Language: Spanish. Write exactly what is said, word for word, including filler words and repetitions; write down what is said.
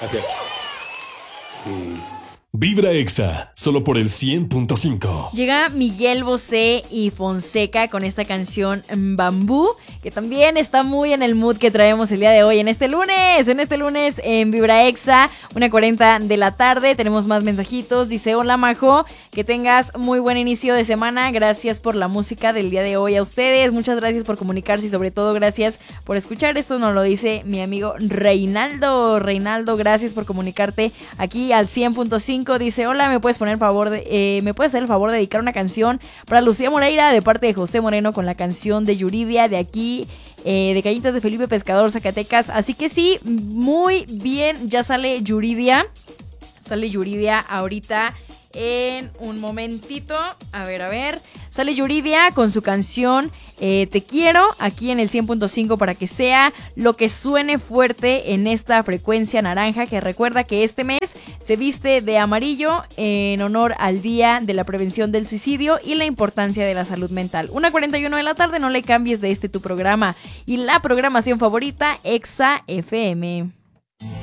Gracias. Y... Vibra Exa, solo por el cien punto cinco. Llega Miguel Bosé y Fonseca con esta canción Bambú, que también está muy en el mood que traemos el día de hoy, en este lunes, en este lunes en Vibra Exa, una cuarenta de la tarde. Tenemos más mensajitos. Dice: hola Majo, que tengas muy buen inicio de semana. Gracias por la música del día de hoy a ustedes. Muchas gracias por comunicarse y sobre todo gracias por escuchar. Esto nos lo dice mi amigo Reinaldo. Reinaldo, gracias por comunicarte aquí al cien punto cinco. Dice: hola, ¿me puedes poner el favor de, eh, ¿me puedes hacer el favor de dedicar una canción para Lucía Moreira de parte de José Moreno con la canción de Yuridia de aquí, eh, de Cañitas de Felipe Pescador, Zacatecas? Así que sí, muy bien, ya sale Yuridia. Sale Yuridia ahorita en un momentito. A ver, a ver. Sale Yuridia con su canción eh, Te Quiero, aquí en el cien punto cinco, para que sea lo que suene fuerte en esta frecuencia naranja, que recuerda que este mes se viste de amarillo en honor al Día de la Prevención del Suicidio y la importancia de la salud mental. una cuarenta y uno de la tarde, no le cambies de este tu programa y la programación favorita, Exa F M.